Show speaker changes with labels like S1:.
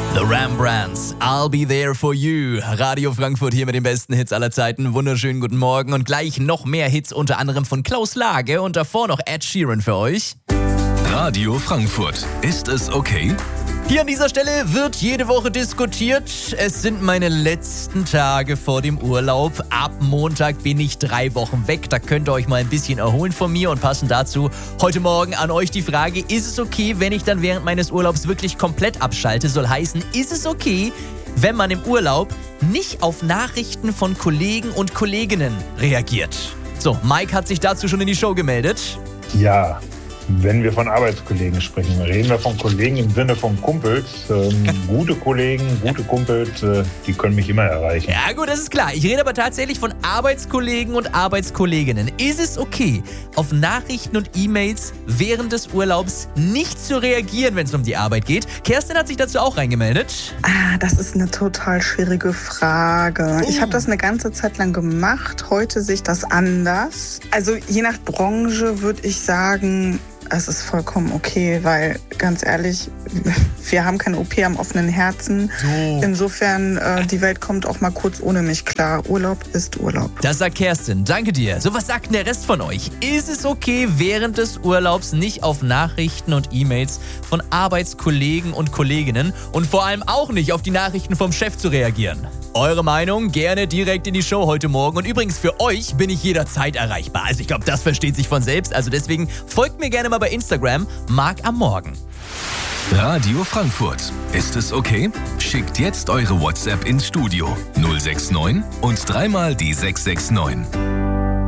S1: The Rembrandts, I'll be there for you. Radio Frankfurt hier mit den besten Hits aller Zeiten. Wunderschönen guten Morgen und gleich noch mehr Hits, unter anderem von Klaus Lage und davor noch Ed Sheeran für euch.
S2: Radio Frankfurt, ist es okay?
S1: Hier an dieser Stelle wird jede Woche diskutiert. Es sind meine letzten Tage vor dem Urlaub. Ab Montag bin ich 3 Wochen weg. Da könnt ihr euch mal ein bisschen erholen von mir. Und passend dazu heute Morgen an euch die Frage, ist es okay, wenn ich dann während meines Urlaubs wirklich komplett abschalte? Soll heißen, ist es okay, wenn man im Urlaub nicht auf Nachrichten von Kollegen und Kolleginnen reagiert? So, Mike hat sich dazu schon in die Show gemeldet.
S3: Ja. Wenn wir von Arbeitskollegen sprechen, reden wir von Kollegen im Sinne von Kumpels. Gute Kollegen, gute Kumpels, die können mich immer erreichen.
S1: Ja gut, das ist klar. Ich rede aber tatsächlich von Arbeitskollegen und Arbeitskolleginnen. Ist es okay, auf Nachrichten und E-Mails während des Urlaubs nicht zu reagieren, wenn es um die Arbeit geht? Kerstin hat sich dazu auch reingemeldet.
S4: Das ist eine total schwierige Frage. Ich habe das eine ganze Zeit lang gemacht. Heute sehe ich das anders. Also je nach Branche würde ich sagen, es ist vollkommen okay, weil ganz ehrlich, wir haben keine OP am offenen Herzen. So. Insofern, die Welt kommt auch mal kurz ohne mich klar. Urlaub ist Urlaub.
S1: Das sagt Kerstin, danke dir. So, was sagt denn der Rest von euch? Ist es okay, während des Urlaubs nicht auf Nachrichten und E-Mails von Arbeitskollegen und Kolleginnen und vor allem auch nicht auf die Nachrichten vom Chef zu reagieren? Eure Meinung gerne direkt in die Show heute Morgen. Und übrigens, für euch bin ich jederzeit erreichbar. Also ich glaube, das versteht sich von selbst. Also deswegen folgt mir gerne mal bei Instagram, Marc am Morgen.
S2: Radio Frankfurt, ist es okay? Schickt jetzt eure WhatsApp ins Studio 069 und dreimal die 669.